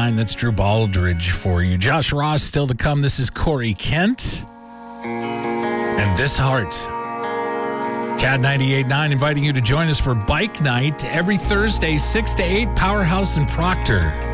98.9. That's Drew Baldridge for you. Josh Ross still to come. This is Corey Kent. And This Heart. CAD 98.9 inviting you to join us for Bike Night every Thursday, 6 to 8, Powerhouse in Proctor.